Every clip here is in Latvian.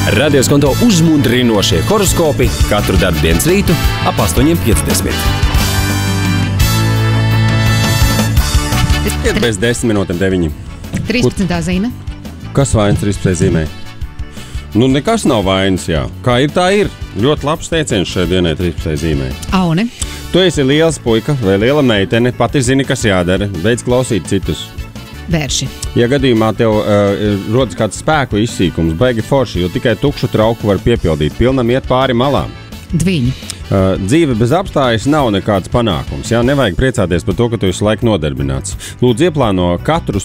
Radioskonto uzmundrinošie horoskopi katru darbdienas rītu ap 8:50. Ir bez 10 minūtēm 9. 13. zīme. Kas vainas 13. zīmē? Nu, nekas nav vainas, jā. Kā ir, tā ir. Ļoti labs teiciens šai dienai 13. zīmē. Aune. Tu esi liels puika vai liela meitene, pati zini, kas jādara. Beidz klausīt citus. Vērši. Ja gadījumā tev rodas kāds spēku izsīkums, baigi forši, jo tikai tukšu trauku var piepildīt, pilnam iet pāri malām. Dviņi. Dzīve bez apstājas nav nekāds panākums. Jā, nevajag priecāties par to, ka tu esi laika nodarbināts. Lūdzu, ieplāno katru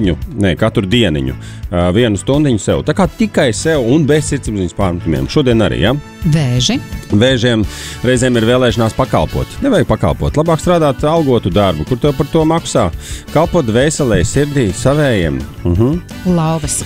dieniņu, vienu stundiņu sev. Tā kā tikai sev un bez sirdsapziņas pārmetumiem. Šodien arī, jā? Vēži. Vēžiem reizēm ir vēlēšanās pakalpot. Nevajag pakalpot. Labāk strādāt algotu darbu, kur tev par to maksā. Kalpot dvēselē, sirdī, savējiem. Lauvas.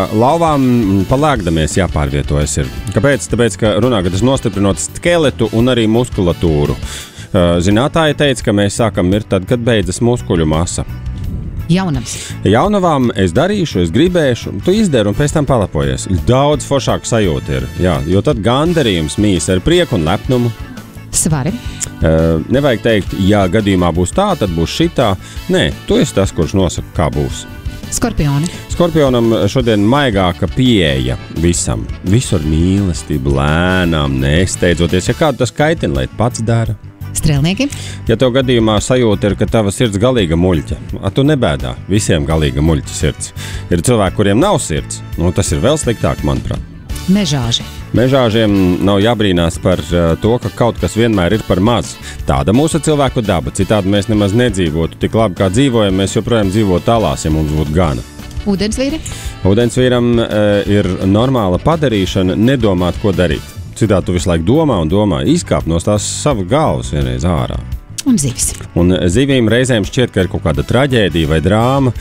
Lauvām palēkdamies jāpārvietojas ir. Kāpēc? Tāpēc, ka runā, ka tas nostiprinot skeletu un arī muskulatūru. Zinātāji teica, ka mēs sākam mirt tad, kad beidzas muskuļu masa. Jaunavs. Jaunavām es darīšu, es gribēšu, tu izdari un pēc tam palapojies. Daudz foršāk sajūta ir, jā, jo tad gandarījums mīs ar prieku un lepnumu. Svari. Nevajag teikt, ja gadījumā būs tā, tad būs šitā. Nē, tu esi tas, kurš nosaka, kā būs. Skorpioni. Skorpionam šodien maigāka pieeja visam. Visur mīlestība, lēnām, nesteidzoties. Ja kādu tas kaitina, lai pats dara. Strēlnieki. Ja tev gadījumā sajūta ir, ka tava sirds galīga muļķa, tu nebēdā. Visiem galīga muļķa sirds. Ir cilvēki, kuriem nav sirds, tas ir vēl sliktāk, manuprāt. Mežāži. Mežāžiem nav jābrīnās par to, ka kaut kas vienmēr ir par maz. Tāda mūsu cilvēku daba. Citādi mēs nemaz nedzīvotu tik labi, kā dzīvojam. Mēs joprojām dzīvotu tālās, ja mums būtu gana. Ūdensvīri. Ūdensvīram ir normāla padarīšana nedomāt, ko darīt. Citādi tu visu laiku domā un domā, izkāp no tās savas galvas vienreiz ārā. Un zivis. Un zivīm reizēm šķiet, ka ir kaut kāda traģēdija vai drāma.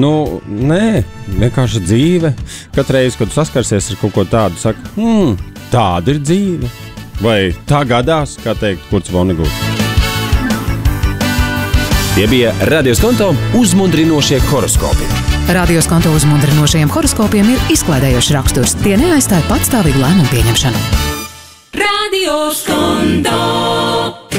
Nē, vienkārši dzīve. Katru reizi, kad tu saskarsies ar kaut ko tādu, saka, tāda ir dzīve. Vai tā gadās, kā teikt, Kurts Vonneguts. Tie bija Radioskonto uzmundrinošie horoskopi. Radioskonto uzmundrinošajiem horoskopiem ir izklaidējošs raksturs. Tie neaizstāja patstāvīgu lēmumu pieņemšanu. Radioskonto.